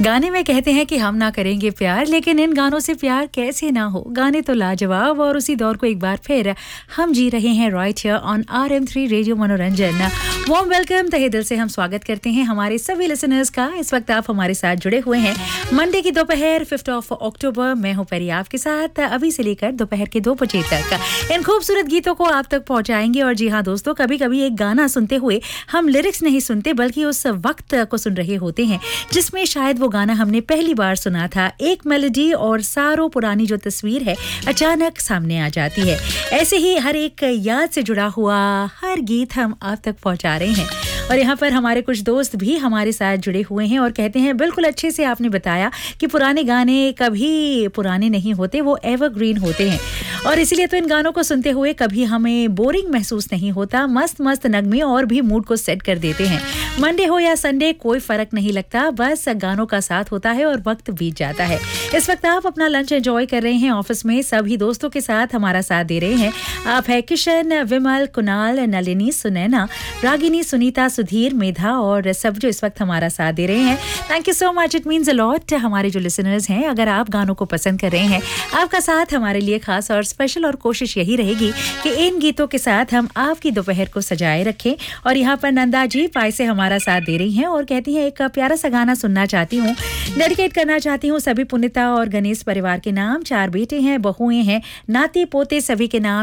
गाने में कहते हैं कि हम ना करेंगे प्यार, लेकिन इन गानों से प्यार कैसे ना हो। गाने तो लाजवाब, और उसी दौर को एक बार फिर हम जी रहे हैं right here on RM3 radio मनोरंजन। वार्म वेलकम, तहे दिल से हम स्वागत करते हैं हमारे सभी लिसनर्स का। इस वक्त आप हमारे साथ जुड़े हुए हैं मंडे की दोपहर 5 अक्टूबर। मैं हूं परी आपके साथ अभी से लेकर दोपहर के 2 बजे तक इन खूबसूरत गीतों को आप तक पहुंचाएंगे। और जी हाँ दोस्तों, कभी कभी एक गाना सुनते हुए हम लिरिक्स नहीं सुनते, बल्कि उस वक्त को सुन रहे होते हैं जिसमें शायद वो गाना हमने पहली बार सुना था। एक मेलोडी और सारों पुरानी जो तस्वीर है अचानक सामने आ जाती है। ऐसे ही हर एक याद से जुड़ा हुआ हर गीत हम आप तक पहुंचा रहे हैं। और यहाँ पर हमारे कुछ दोस्त भी हमारे साथ जुड़े हुए हैं और कहते हैं बिल्कुल अच्छे से आपने बताया कि पुराने गाने कभी पुराने नहीं होते, वो एवरग्रीन होते हैं। और इसीलिए तो इन गानों को सुनते हुए कभी हमें बोरिंग महसूस नहीं होता। मस्त मस्त नगमे और भी मूड को सेट कर देते हैं। मंडे हो या संडे कोई फर्क नहीं लगता, बस गानों का साथ होता है और वक्त बीत जाता है। इस वक्त आप अपना लंच एंजॉय कर रहे हैं ऑफिस में, सभी दोस्तों के साथ हमारा साथ दे रहे हैं। आप है किशन, विमल, कुणाल, नलिनी, सुनैना, रागिनी, सुनीता, सुधीर, मेधा और सब जो इस वक्त हमारा साथ दे रहे हैं। Thank you so much, it means a lot. हमारे जो लिसनर्स हैं, अगर आप गानों को पसंद कर रहे हैं, आपका साथ हमारे लिए खास और स्पेशल, और कोशिश यही रहेगी कि इन गीतों के साथ हम आपकी दोपहर को सजाए रखें। और यहाँ पर नंदा जी पाई से हमारा साथ दे रही हैं और कहती हैं एक प्यारा सा गाना सुनना चाहती हूँ, डेडिकेट करना चाहती हूँ सभी पुनीता और गणेश परिवार के नाम। 4 बेटे हैं, बहुएं हैं, नाती पोते सभी के नाम।